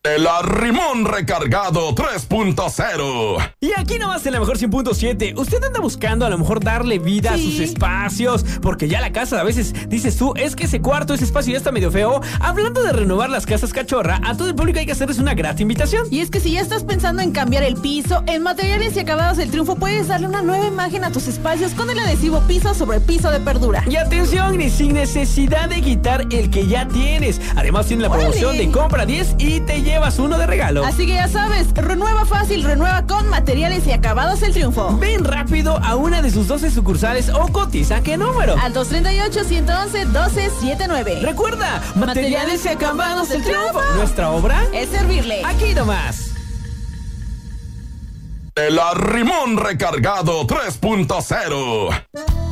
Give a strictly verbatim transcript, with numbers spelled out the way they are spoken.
El Arrimón Recargado tres punto cero. Y aquí nomás en la mejor cien punto siete. Usted anda buscando a lo mejor darle vida sí. a sus espacios, porque ya la casa a veces dices tú, es que ese cuarto, ese espacio ya está medio feo. Hablando de renovar las casas cachorra, a todo el público hay que hacerles una grata invitación. Y es que si ya estás pensando en cambiar el piso, en Materiales y Acabados del Triunfo puedes darle una nueva imagen a tus espacios con el adhesivo piso sobre piso de Perdura. Y atención, ni sin necesidad de quitar el que ya tienes. Además tiene la promoción ¡Órale! De compra diez y te llevas uno de regalo. Así que ya sabes, renueva fácil, renueva con Materiales y Acabados El Triunfo. Ven rápido a una de sus doce sucursales o cotiza qué número. Al dos tres ocho, uno uno uno, uno dos siete nueve. Recuerda, Materiales y Acabados El Triunfo. Nuestra obra es servirle. Aquí nomás. El Arrimón Recargado tres punto cero.